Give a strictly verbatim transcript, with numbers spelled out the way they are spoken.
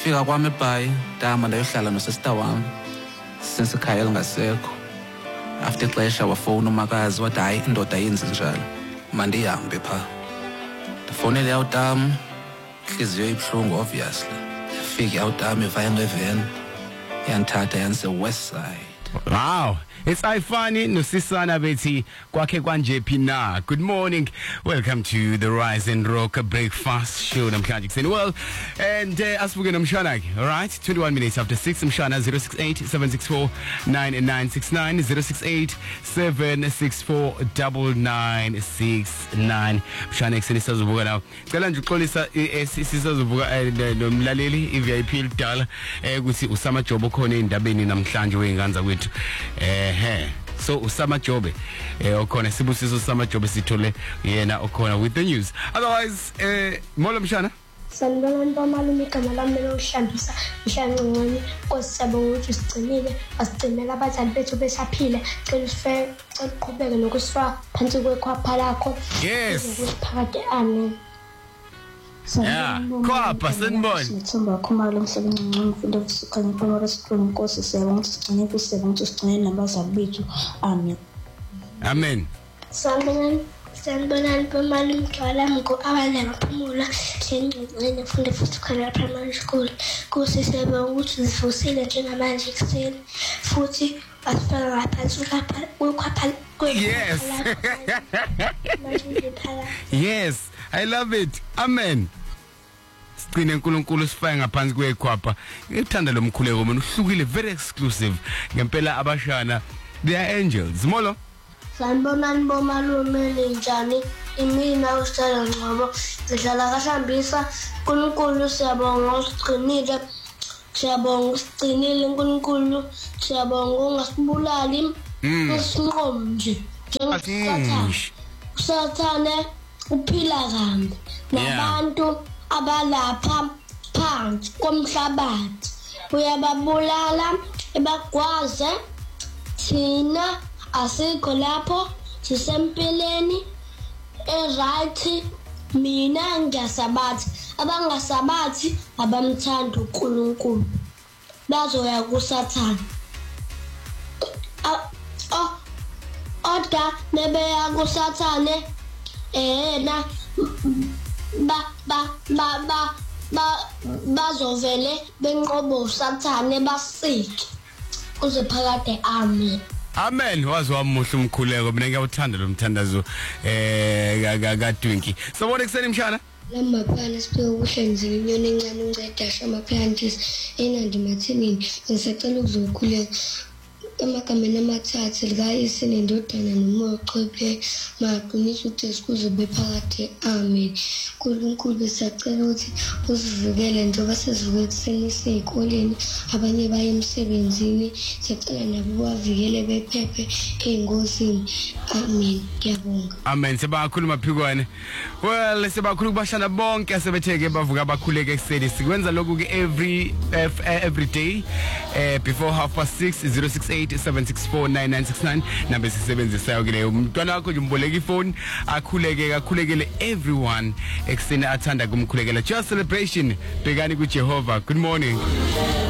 Fika kwami eBhayi ndahamba ndayohlala nosista wami since ikhaya elingasekho. After ixesha wafona umakazi wathi hayi indoda yenzi njalo mandihambe pha. Ndafonela yawutam inhliziyo ibuhlungu obviously. Yafika yawutam ivaya ngeveni yanthatha yanise West Side. Wow, it's Ifani Nusisana Betty Kwake Kwanje Pina. Good morning. Welcome to the Rise and Rock Breakfast Show. I'm Kajik well, and uh, as we're going to all right, twenty-one minutes after six. I'm Shana zero six eight seven six four nine nine six nine zero six eight seven six four nine nine six nine. Shana Exenis Buga now. Tell and Colisa Sisters Buga Lalili, if I appeal Dal, we see Usama Chobokone in Dabini Namshanjo in Ganza with. Eh, so Usama Jobe, eh, Okona Sibusiso Usama Jobe Sitole, Yena Okona with the news. Otherwise, eh, Molam Shana. Sanibona ntomalume igama lami lokushambisa mhlangqongqoni kosisabonga ukuthi sigcinile asigcinela abazali bethu besaphila cela sife siqhubeke nokusifaka phansi kwekhwapha lakho. Yes. Ukusiphakade amen. Yeah, Kwapa sanibona. Ngithomba khumalo umsebenzi ngicela ukusikhanya impilo lesiphumo inkosi siyabonga ukuthi sigcine kusebenza ukuthi sigcine nabazali bethu amen. Amen. Sanibona sanibona ntomalume igama mko abanye baphumula sengcengcene funde futhi khona primary school kusi siyabonga ukuthi zifusile njengamanje ekseni futhi asifaka ngaphansi kwekhwapha. Yes. Yes, I love it. Amen. Sigcine uNkulunkulu sifaya ngaphansi kwekhwapha. Ngithanda lo mkhuleko mina uhlukile, very exclusive. Ngempela abashana they are angels. Molo. Sanibona nbomalume njani imina usala ngcobo sidlala kahlambisa uNkulunkulu siyabonga usigcinile siyabonga usigcinile uNkulunkulu siyabonga ungasibulali usinqomo nje njengosathane usathane uphila kambi nabantu abalapha phansi komhlabathi uyababulala ebagwaze thina asikho lapho sisempeleni eright. Mina ngiyasabathi abangasabathi abamthanda uNkulunkulu bazoya kuSathane. Oh oda nebeya kuSathane ehena ba ba ba ba ba bazovele benqobo uSathane basiki kuze phakade amen. Amen. Wazi wamuhle umkhuleko mina ngiyawuthanda lo mthandazo eh ka Twinkie. So what ekseni mshana? Lama phana siphiwe kuhle nje inyoni encane unceda shama planties enandi mathenini ngisacela ukuzokhuleka emagameni amathathu likaYise nendodana nomoya oqhephe maqinisa ukuthi sikuzobe phakade amen. uNkulunkulu besacela ukuthi usivikele njengoba sesivuke kuseni siyikoleni abanye baye emsebenzini sicela nabo bavikele bephephe engozini amen. Ngiyabonga. Amen. Sebakhuluma phikwane. Well, sebakhuluma kubashana bonke asebetheke bavuka abakhuleke ekseni sikwenza lokhu ke every every day uh, before half past six. Zero six eight seven six four nine nine six nine number sisebenzisayo ke umntwana wakho nje umboleka ifoni akhuleke akhulekele everyone ekseni athanda kumkhulekela just celebration bhekani kuJehova. Good morning.